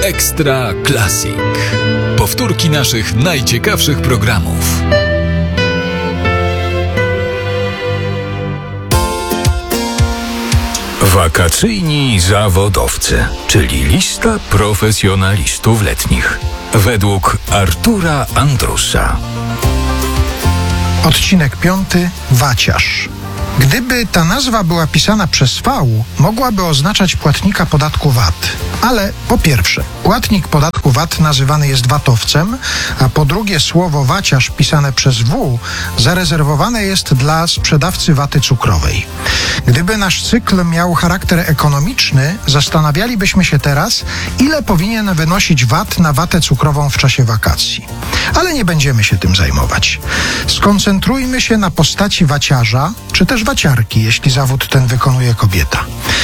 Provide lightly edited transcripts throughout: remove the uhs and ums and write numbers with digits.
Ekstra Classic. Powtórki naszych najciekawszych programów. Wakacyjni zawodowcy, czyli lista profesjonalistów letnich. Według Artura Andrusa. Odcinek 5. Waciarz. Gdyby ta nazwa była pisana przez V, mogłaby oznaczać płatnika podatku VAT. Ale po pierwsze, płatnik podatku VAT nazywany jest vatowcem, a po drugie słowo waciarz pisane przez W zarezerwowane jest dla sprzedawcy waty cukrowej. Gdyby nasz cykl miał charakter ekonomiczny, zastanawialibyśmy się teraz, ile powinien wynosić VAT na watę cukrową w czasie wakacji. Ale nie będziemy się tym zajmować. Skoncentrujmy się na postaci waciarza, czy też waciarki, jeśli zawód ten wykonuje kobieta.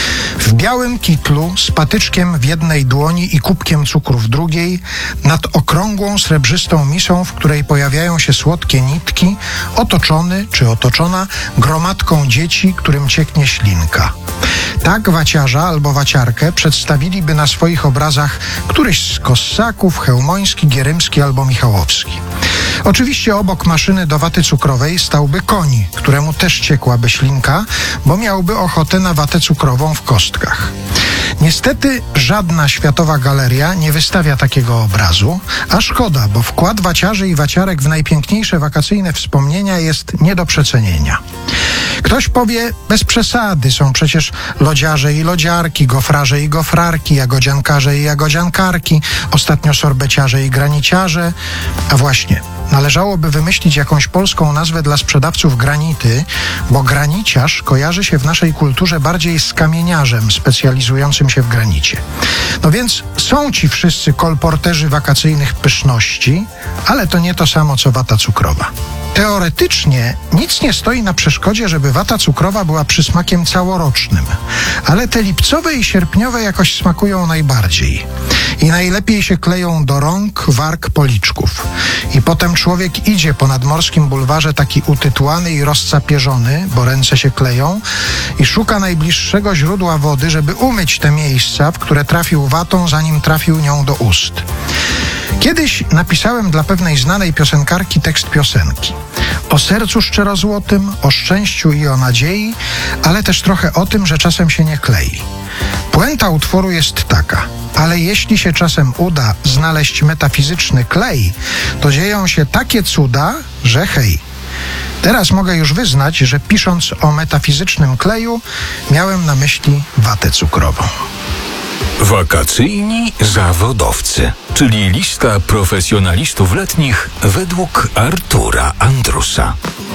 W białym kitlu, z patyczkiem w jednej dłoni i kubkiem cukru w drugiej, nad okrągłą, srebrzystą misą, w której pojawiają się słodkie nitki, otoczony czy otoczona gromadką dzieci, którym cieknie ślinka. Tak waciarza albo waciarkę przedstawiliby na swoich obrazach któryś z Kossaków, Chełmoński, Gierymski albo Michałowski. Oczywiście obok maszyny do waty cukrowej stałby koń, któremu też ciekłaby ślinka, bo miałby ochotę na watę cukrową w kostkach. Niestety żadna światowa galeria nie wystawia takiego obrazu, a szkoda, bo wkład waciarzy i waciarek w najpiękniejsze wakacyjne wspomnienia jest nie do przecenienia. Ktoś powie, bez przesady, są przecież lodziarze i lodziarki, gofrarze i gofrarki, jagodziankarze i jagodziankarki, ostatnio sorbeciarze i graniciarze. A właśnie, należałoby wymyślić jakąś polską nazwę dla sprzedawców granity, bo graniciarz kojarzy się w naszej kulturze bardziej z kamieniarzem specjalizującym się w granicie. No więc są ci wszyscy kolporterzy wakacyjnych pyszności, ale to nie to samo co wata cukrowa. Teoretycznie nic nie stoi na przeszkodzie, żeby wata cukrowa była przysmakiem całorocznym, ale te lipcowe i sierpniowe jakoś smakują najbardziej. I najlepiej się kleją do rąk, warg, policzków. I potem człowiek idzie po nadmorskim bulwarze taki utytułany i rozcapierzony, bo ręce się kleją, i szuka najbliższego źródła wody, żeby umyć te miejsca, w które trafił watą, zanim trafił nią do ust. Kiedyś napisałem dla pewnej znanej piosenkarki tekst piosenki. O sercu szczerozłotym, o szczęściu i o nadziei, ale też trochę o tym, że czasem się nie klei. Puenta utworu jest taka: ale jeśli się czasem uda znaleźć metafizyczny klej, to dzieją się takie cuda, że hej. Teraz mogę już wyznać, że pisząc o metafizycznym kleju, miałem na myśli watę cukrową. Wakacyjni zawodowcy, czyli lista profesjonalistów letnich według Artura Andrusa.